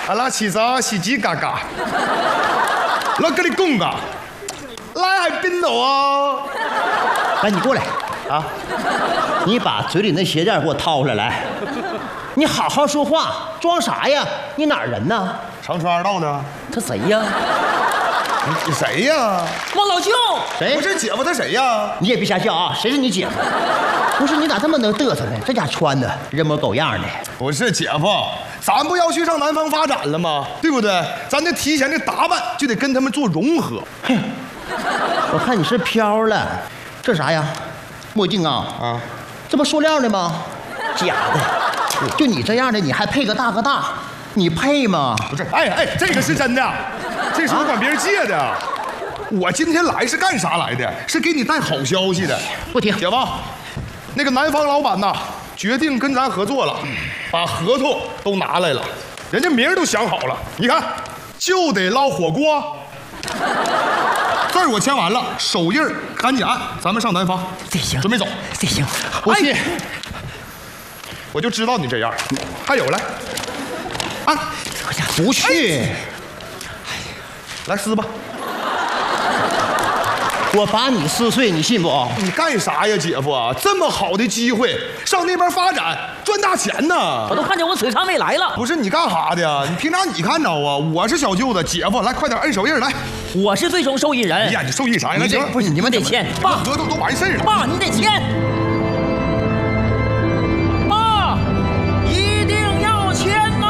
阿拉起早洗鸡嘎嘎，我跟你讲啊，来还冰斗啊！ 来，你过来啊！你把嘴里那鞋垫给我掏出来，来，你好好说话，装啥呀？你哪儿人呢？ 长春二道的。 他谁呀？ 你谁呀？ 我老舅。 谁？ 不是姐夫，他谁呀？ 你也别瞎叫啊！谁是你姐夫？不是你咋这么能嘚瑟呢？这家穿的人模狗样的。 不是姐夫，咱不要去上南方发展了吗？对不对？咱得提前的打扮就得跟他们做融合。 哼，我看你是飘了，这啥呀？墨镜啊？啊，这不塑料的吗？假的。就你这样的，你还配个大哥大？你配吗？ 不是，哎，这个是真的，这是我管别人借的。我今天来是干啥来的？是给你带好消息的。 不听， 姐夫，那个南方老板呐，决定跟咱合作了，把合同都拿来了，人家名儿都想好了。你看，就得捞火锅。字儿我签完了，手印赶紧按，咱们上南方。 这行， 准备走。 这行， 不信。 我就知道你这样。还有来，按， 不去。 来撕吧。 我把你撕碎，你信不？ 你干啥呀，姐夫？这么好的机会，上那边发展赚大钱呢？ 我都看见我水长没来了。 不是你干啥的呀？你平常你看着啊？我是小舅子，姐夫，来快点摁手印来。 我是最终受益人。 哎呀，你受益啥呀？行， 不是你们得签，爸， 合同都完事儿了。 爸，你得签。爸，一定要签呐！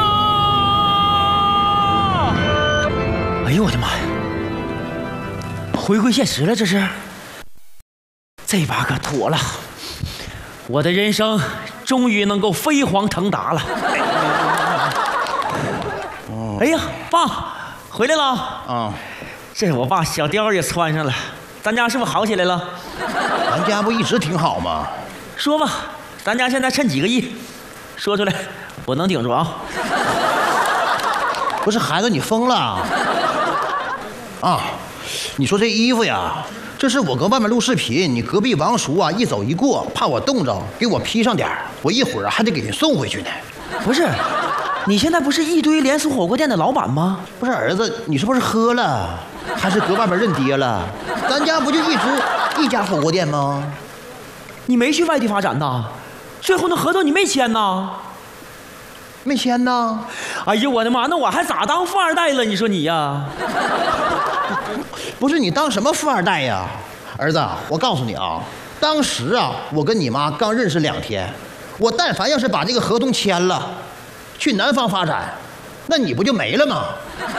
哎呦我的妈呀！回归现实了，这是。这把可妥了，我的人生终于能够飞黄腾达了。哎呀，爸，回来了啊！ 这我爸小貂也穿上了，咱家是不是好起来了？ 咱家不一直挺好吗？ 说吧，咱家现在趁几个亿？说出来，我能顶住啊！ 不是孩子，你疯了啊！你说这衣服呀，这是我搁外面录视频，你隔壁王叔啊一走一过，怕我冻着，给我披上点儿，我一会儿还得给你送回去呢。 不是，你现在不是一堆连锁火锅店的老板吗？ 不是儿子，你是不是喝了，还是搁外面认爹了？咱家不就一直一家火锅店吗？ 你没去外地发展呐？最后那合同你没签呐？ 没签呢。 哎呦我的妈，那我还咋当富二代了？你说你呀？ 不是你当什么富二代呀，儿子，我告诉你啊，当时啊，我跟你妈刚认识2天，我但凡要是把这个合同签了，去南方发展，那你不就没了吗？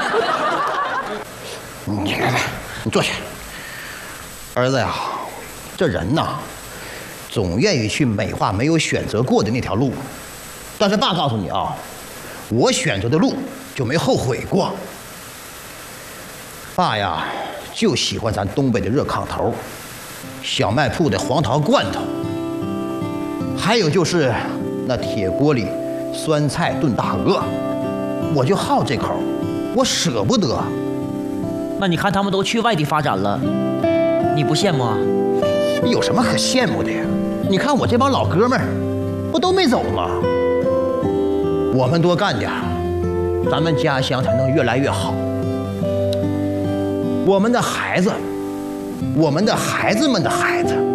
你来，你坐下。儿子呀，这人呐，总愿意去美化没有选择过的那条路，但是爸告诉你啊，我选择的路就没后悔过。爸呀，就喜欢咱东北的热炕头，小卖铺的黄桃罐头，还有就是那铁锅里酸菜炖大鹅，我就好这口，我舍不得。 那你看他们都去外地发展了，你不羡慕啊？ 有什么可羡慕的呀？你看我这帮老哥们儿，不都没走吗？我们多干点，咱们家乡才能越来越好。我们的孩子，我们的孩子们的孩子。